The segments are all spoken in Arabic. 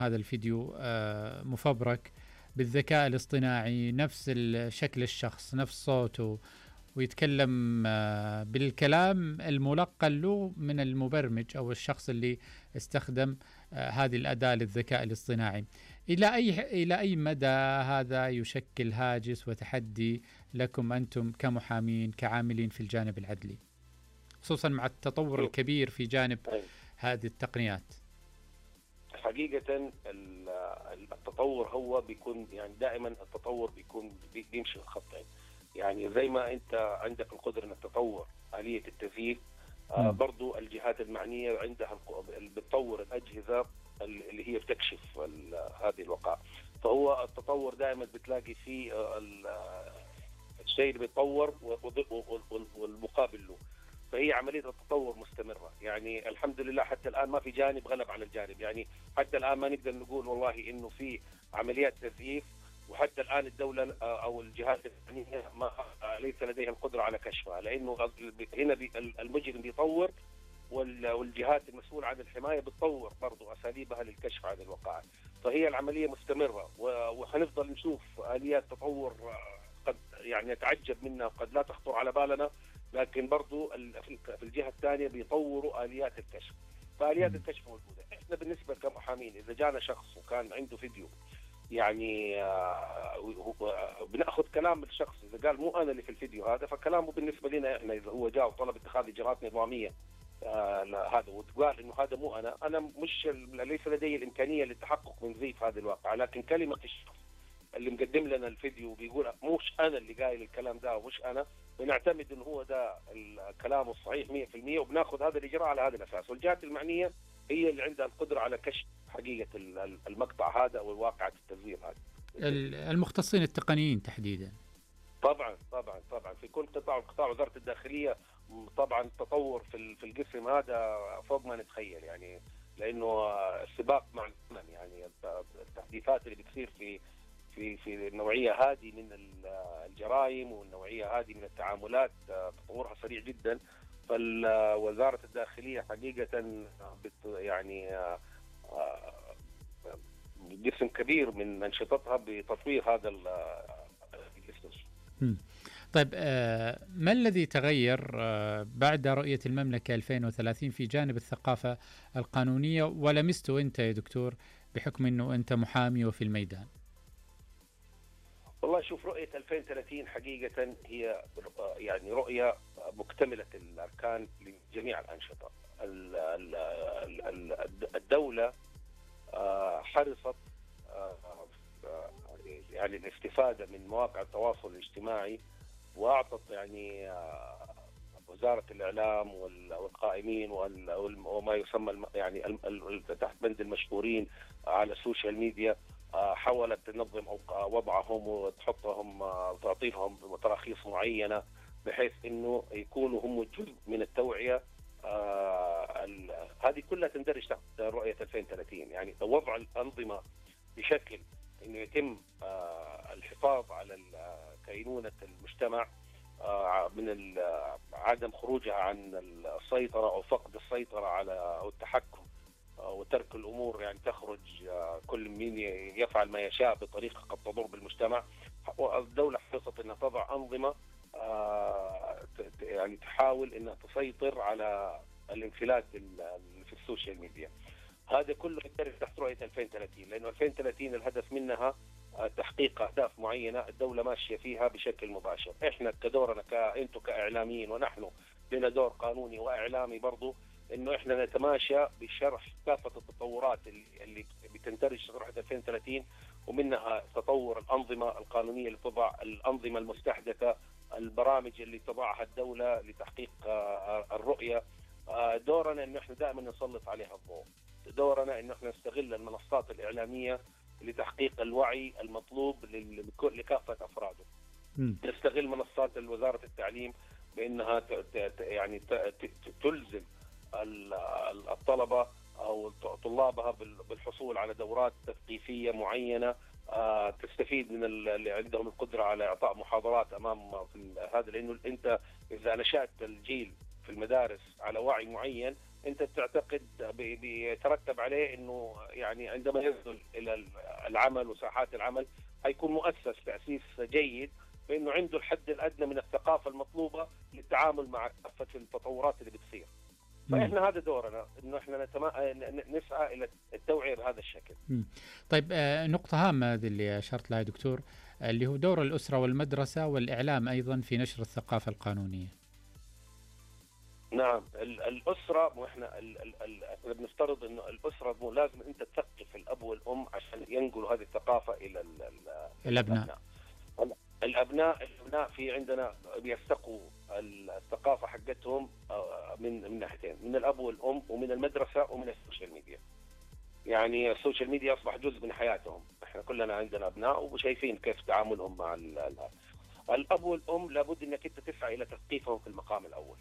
هذا الفيديو مفبرك بالذكاء الاصطناعي، نفس شكل الشخص، نفس صوته، ويتكلم بالكلام الملقن له من المبرمج أو الشخص اللي استخدم هذه الأداة للذكاء الاصطناعي. إلى أي مدى هذا يشكل هاجس وتحدي لكم أنتم كمحامين كعاملين في الجانب العدلي، خصوصا مع التطور الكبير في جانب هذه التقنيات؟ حقيقة التطور هو بيكون يعني دائما التطور بيكون بيمشي الخطين. يعني زي ما انت عندك القدرة انك تطور آلية التزييف، برضو الجهات المعنية عندها بتطور الأجهزة اللي هي بتكشف هذه الوقائع. فهو التطور دائما بتلاقي فيه الشيء اللي بيتطور والمقابل له. فهي عملية التطور مستمرة. يعني الحمد لله حتى الآن ما في جانب غلب على الجانب. يعني حتى الآن ما نقدر نقول والله إنه في عمليات تزييف وحتى الآن الدولة أو الجهات الفنية ما ليس لديها القدرة على كشفها، لأنه هنا المجرم بيطور والجهات المسؤولة عن الحماية بتطور برضو أساليبها للكشف عن الوقائع. فهي العملية مستمرة وحنفضل نشوف آليات تطور قد يعني نتعجب منها وقد لا تخطر على بالنا، لكن برضو في الجهة الثانية بيطوروا آليات الكشف. فآليات الكشف موجودة. احنا بالنسبة كمحامين إذا جانا شخص وكان عنده فيديو يعني بناخذ كلام الشخص، اذا قال مو انا اللي في الفيديو هذا فكلامه بالنسبه لنا احنا اذا هو جاء وطلب اتخاذ اجراءات نظاميه هذا وتقال انه هذا مو انا مش ليس لدي الامكانيه للتحقق من زيف هذا الواقع، لكن كلمه الشخص اللي مقدم لنا الفيديو بيقول مش انا اللي قايل الكلام ده ومش انا، بنعتمد انه هو ده الكلام الصحيح 100% وبناخذ هذا الاجراء على هذا الاساس. والجهات المعنيه هي اللي عندها القدره على كشف حقيقة المقطع هذا أو الواقعة التزوير هذا. المختصين التقنيين تحديدا. طبعا في كل قطاع وزارة الداخلية طبعا التطور في القسم هذا فوق ما نتخيل. يعني لأنه السباق مع الزمن، يعني التحديثات اللي بتصير في النوعية هذه من الجرائم والنوعية هذه من التعاملات تطورها سريع جدا. فوزارة الداخلية حقيقة يعني جسم كبير من أنشطتها بتطوير هذا الجسم. طيب ما الذي تغير بعد رؤية المملكة 2030 في جانب الثقافة القانونية ولمسته أنت يا دكتور بحكم أنه أنت محامي وفي الميدان؟ والله شوف، رؤية 2030 حقيقة هي يعني رؤية مكتملة الأركان لجميع الأنشطة. الدولة حرصت يعني الاستفادة من مواقع التواصل الاجتماعي، وأعطت يعني وزارة الإعلام والقائمين وما يسمى يعني تحت بند المشهورين على السوشيال ميديا، حاولت تنظم وضعهم وتحطهم وتعطيهم تراخيص معينة بحيث انه يكونوا هم جزء من التوعية. هذه كلها تندرج تحت رؤية 2030. يعني وضع الأنظمة بشكل انه يتم الحفاظ على كينونة المجتمع من عدم خروجها عن السيطرة او فقد السيطرة على او التحكم وترك الأمور يعني تخرج كل من يفعل ما يشاء بطريقة قد تضر بالمجتمع. الدولة حرصت أنها تضع أنظمة يعني تحاول أنها تسيطر على الانفلات في السوشيال ميديا. هذا كله يندرج تحت رؤية 2030، لأنه 2030 الهدف منها تحقيق أهداف معينة الدولة ماشية فيها بشكل مباشر. إحنا كدورنا أنتم كإعلاميين ونحن لنا دور قانوني وإعلامي برضو، انه احنا نتماشى بشرح كافه التطورات اللي بتندرج في رؤيه 2030، ومنها تطور الانظمه القانونيه اللي تضع الانظمه المستحدثه، البرامج اللي تضعها الدوله لتحقيق الرؤيه. دورنا انه احنا دائما نسلط عليها الضوء. دورنا انه احنا نستغل المنصات الاعلاميه لتحقيق الوعي المطلوب لكافه افراده. نستغل منصات وزاره التعليم بانها يعني تلزم الطلبة أو طلابها بالحصول على دورات تثقيفية معينة تستفيد من اللي عندهم القدرة على إعطاء محاضرات أمام هذا. لأنه أنت إذا نشأت الجيل في المدارس على وعي معين انت تعتقد بيترتب عليه انه يعني عندما ينزل الى العمل وساحات العمل هيكون مؤسس تاسيس جيد، فانه عنده الحد الادنى من الثقافه المطلوبه للتعامل مع كافه التطورات اللي بتصير. فاحنا هذا دورنا، انه احنا نسعى الى التوعيه بهذا الشكل. طيب نقطه هامه هذه اللي اشرت لها يا دكتور، اللي هو دور الاسره والمدرسه والاعلام ايضا في نشر الثقافه القانونيه. نعم، الاسره، واحنا بنفترض انه الاسره لازم انت تثقف الاب والام عشان ينقلوا هذه الثقافه الى الابناء. الابناء في عندنا بيستقوا الثقافه حقتهم من ناحيتين، من الاب والام ومن المدرسه ومن السوشيال ميديا. يعني السوشيال ميديا اصبح جزء من حياتهم، احنا كلنا عندنا ابناء وشايفين كيف تعاملهم مع الاب والام. لابد انك انت تسعى الى تثقيفهم في المقام الاول،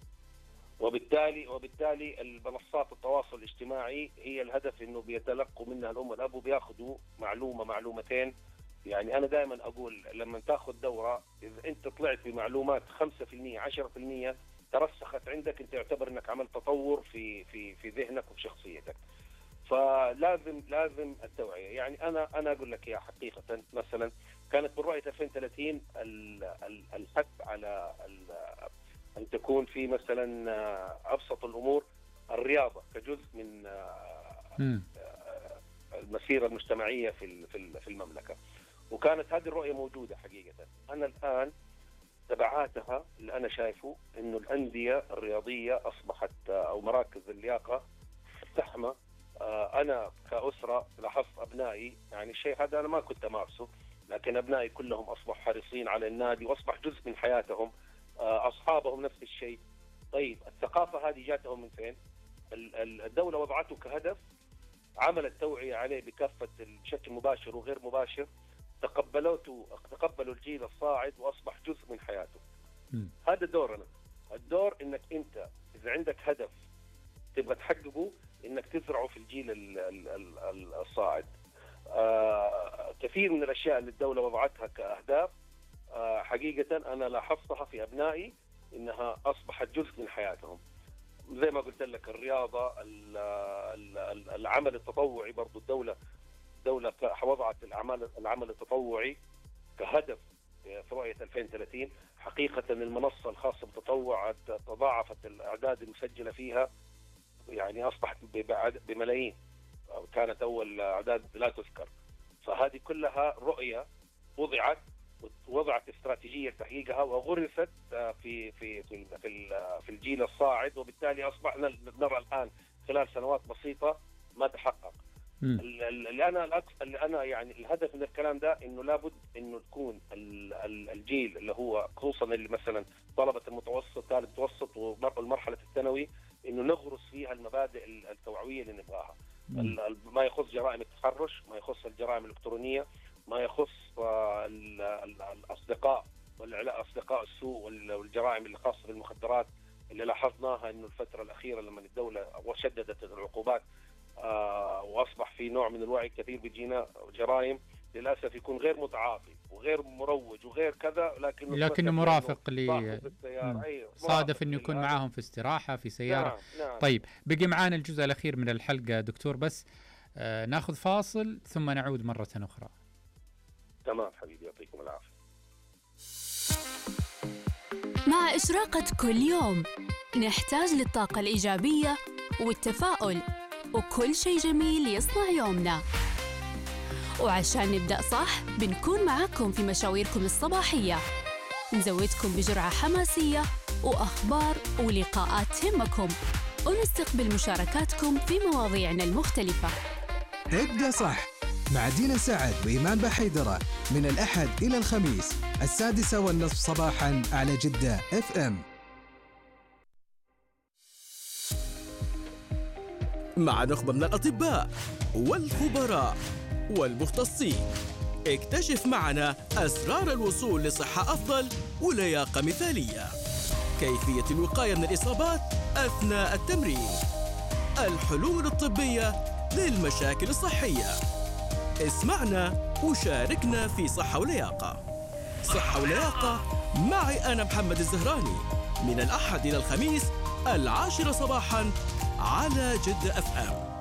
وبالتالي المنصات التواصل الاجتماعي هي الهدف انه بيتلقوا منها الام والاب وبياخذوا معلومه معلومتين. يعني انا دائما اقول لما تاخذ دوره، اذا انت طلعت بمعلومات 5% 10% ترسخت عندك، انت يعتبر انك عملت تطور في ذهنك وفي شخصيتك. فلازم التوعيه. يعني انا اقول لك يا حقيقه، مثلا كانت بالرؤيه 2030 الحث على أن تكون في مثلا أبسط الأمور الرياضة كجزء من المسيرة المجتمعية في المملكة، وكانت هذه الرؤية موجودة حقيقة. أنا الآن تبعاتها اللي أنا شايفه إنه الأندية الرياضية أصبحت أو مراكز اللياقة تحمى. أنا كأسرة لاحظت أبنائي، يعني الشيء هذا أنا ما كنت أمارسه، لكن أبنائي كلهم أصبحوا حريصين على النادي وأصبح جزء من حياتهم. أصحابهم نفس الشيء. طيب الثقافة هذه جاتهم من فين؟ الدولة وضعته كهدف، عملت توعية عليه بكافة بشكل مباشر وغير مباشر، تقبلوا الجيل الصاعد وأصبح جزء من حياته. هذا دورنا. الدور إنك أنت إذا عندك هدف تبغى تحققه، إنك تزرعه في الجيل الصاعد. كثير من الأشياء اللي الدولة وضعتها كأهداف حقيقة أنا لاحظتها في أبنائي إنها أصبحت جزء من حياتهم. زي ما قلت لك الرياضة، العمل التطوعي، برضو الدولة وضعت العمل التطوعي كهدف في رؤية 2030. حقيقة المنصة الخاصة بالتطوع تضاعفت الأعداد المسجلة فيها، يعني أصبحت بملايين، كانت أول أعداد لا تذكر. فهذه كلها رؤية وضعت استراتيجية تحقيقها وغرست في الجيل الصاعد، وبالتالي أصبحنا نرى الآن خلال سنوات بسيطة ما تحقق. اللي أنا يعني الهدف من الكلام ده إنه لابد إنه تكون الجيل اللي هو خصوصا اللي مثلا طلبة المتوسط ثالث متوسط والمرحلة الثانوي، إنه نغرس فيها المبادئ التوعوية اللي نبغاها، ما يخص جرائم التحرش، ما يخص الجرائم الإلكترونية، ما يخص الأصدقاء أصدقاء السوء والجرائم اللي خاصة بالمخدرات اللي لاحظناها إنه الفترة الأخيرة لما الدولة وشددت العقوبات وأصبح في نوع من الوعي كثير بيجينا جرائم للأسف يكون غير متعاطي وغير مروج وغير كذا، لكنه مرافق صادف إنه يكون معاهم في استراحة في سيارة. نعم. طيب بقي معانا الجزء الأخير من الحلقة دكتور، بس ناخذ فاصل ثم نعود مرة أخرى. تمام حبيبي، يعطيكم العافية. مع إشراقة كل يوم نحتاج للطاقة الإيجابية والتفاؤل وكل شيء جميل يصنع يومنا، وعشان نبدأ صح بنكون معاكم في مشاويركم الصباحية، نزودكم بجرعة حماسية وأخبار ولقاءات تهمكم، ونستقبل مشاركاتكم في مواضيعنا المختلفة. ابدأ صح مع دينا سعد وإيمان بحيدرة من الأحد إلى الخميس 6:30 صباحاً على جدة FM. مع نخبة من الأطباء والخبراء والمختصين، اكتشف معنا أسرار الوصول لصحة أفضل ولياقة مثالية، كيفية الوقاية من الإصابات أثناء التمرين، الحلول الطبية للمشاكل الصحية. اسمعنا وشاركنا في صحة ولياقة. صحة ولياقة معي أنا محمد الزهراني من الأحد إلى الخميس 10 صباحاً على جدة FM.